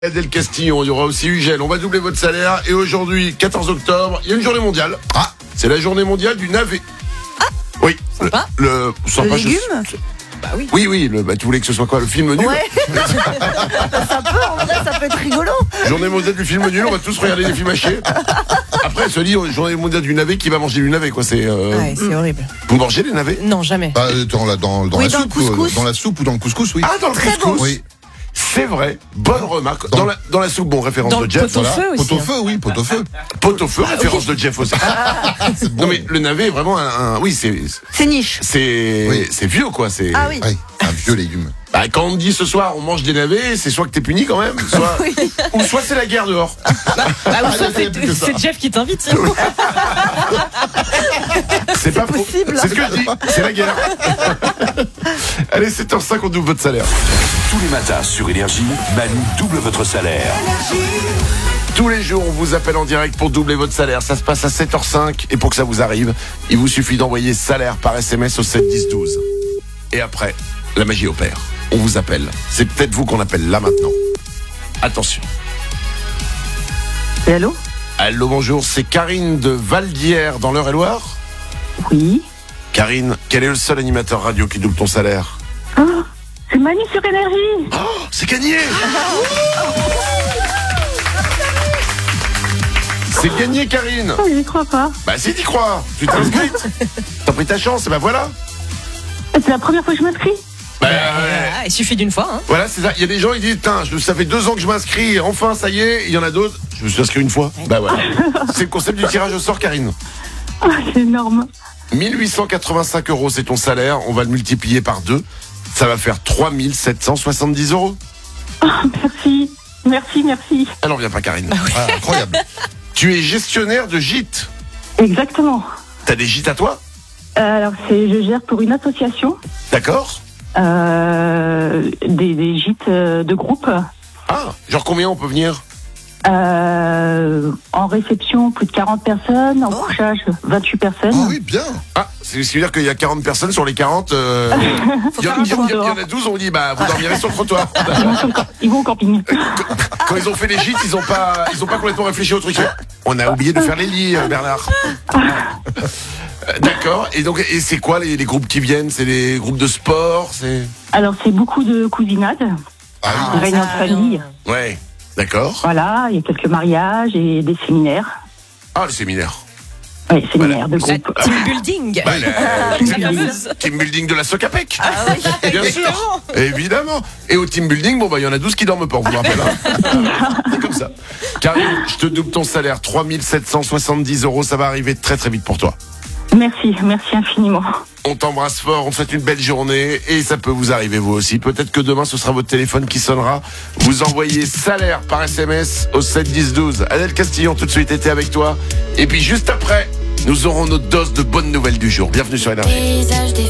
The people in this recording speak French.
Adèle Castillon, il y aura aussi Ugel. On va doubler votre salaire. Et aujourd'hui, 14 octobre, il y a une journée mondiale. Ah, c'est la journée mondiale du navet. Ah, oui. Sympa. Le légume. Bah oui. Oui. Tu voulais que ce soit quoi, le film nul? Ouais. En vrai, ça peut être rigolo. Journée mondiale du film nul, on va tous regarder des films hachés. Après, elle se dit, journée mondiale du navet, qui va manger du navet, quoi. C'est c'est horrible. Vous mangez des navets? Non, jamais. Dans la soupe, dans la soupe ou dans le couscous, oui. Ah, dans le Très couscous. bon. Oui. C'est vrai, bonne remarque. Dans la soupe, bon, référence Dans de le Jeff. pot-au-feu aussi. Pot-au-feu, oui, pot-au-feu. Pot-au-feu, référence de Jeff aussi. Non mais le navet est vraiment oui, C'est niche. c'est vieux quoi, c'est. Ah oui. Oui, un vieux légume. Bah, quand on me dit ce soir on mange des navets, c'est soit que t'es puni quand même, soit Oui. ou soit c'est la guerre dehors. Ou soit c'est Jeff qui t'invite. C'est pas faux. possible. C'est ce que je dis, c'est la guerre. Allez, 7h05, on double votre salaire. Tous les matins sur Énergie, Manu double votre salaire. Tous les jours, on vous appelle en direct pour doubler votre salaire. Ça se passe à 7h05 et pour que ça vous arrive, il vous suffit d'envoyer salaire par SMS au 7 10 12. Et après, la magie opère. On vous appelle. C'est peut-être vous qu'on appelle là maintenant. Attention. Et allô? Allô, bonjour, c'est Karine de Valdière dans l'Eure-et-Loire. Oui. Karine, quel est le seul animateur radio qui double ton salaire? Oh, c'est Manu sur Énergie. Oh, c'est gagné. C'est gagné, Karine. Oh, j'y crois pas. Bah si, t'y crois. Tu t'es inscrite. T'as pris ta chance, et bah voilà. C'est la première fois que je m'inscris. Bah, Il suffit d'une fois. Hein. voilà, c'est ça. Il y a des gens, ils disent, ça fait 2 ans que je m'inscris, enfin, ça y est. Il y en a d'autres. Je me suis inscrit une fois. Bah voilà. C'est le concept du tirage au sort, Karine. Oh, c'est énorme. 1885 €, c'est ton salaire. On va le multiplier par 2. Ça va faire 3770 €. Oh, merci. Merci. Alors, viens pas, Karine. Ah, incroyable. Tu es gestionnaire de gîtes. Exactement. T'as des gîtes à toi? Alors, je gère pour une association D'accord. des gîtes de groupe. Ah, genre combien on peut venir? En réception, plus de 40 personnes. En couchage, 28 personnes. Ah oui, bien. Ah, c'est ce qui veut dire qu'il y a 40 personnes sur les 40. Il y en a 12, on dit, bah, vous dormirez sur le trottoir. Ils vont au camping. Quand ils ont fait les gîtes, ils ont pas complètement réfléchi au truc. On a oublié de faire les lits, Bernard. D'accord. Et c'est quoi les groupes qui viennent? C'est les groupes de sport? Alors, c'est beaucoup de cousinade. Ah Des réunions de famille. Ouais. D'accord. Voilà, il y a quelques mariages et des séminaires. Ah, le séminaire. Oui, séminaires de La groupe. team building. Bah, La fameuse. team building de la Socapec. Ah oui, Bien sûr. Évidemment. Et au team building, bon, bah, il y en a 12 qui dorment pas, on vous le rappelle. Hein. C'est comme ça. Karine, je te double ton salaire. 3770 €. Ça va arriver très, très vite pour toi. Merci infiniment. On t'embrasse fort, on te souhaite une belle journée et ça peut vous arriver vous aussi. Peut-être que demain ce sera votre téléphone qui sonnera. Vous envoyez salaire par SMS au 7 10 12. Adèle Castillon tout de suite était avec toi. Et puis juste après, nous aurons notre dose de bonnes nouvelles du jour. Bienvenue sur Énergie.